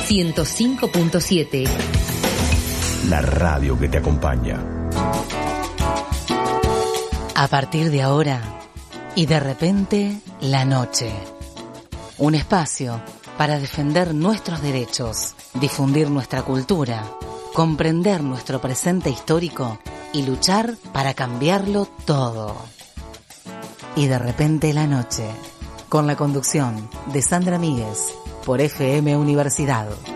105.7. La radio que te acompaña. A partir de ahora y de repente, la noche. Un espacio para defender nuestros derechos, difundir nuestra cultura, comprender nuestro presente histórico y luchar para cambiarlo todo. Y de repente la noche, con la conducción de Sandra Míguez por FM Universidad.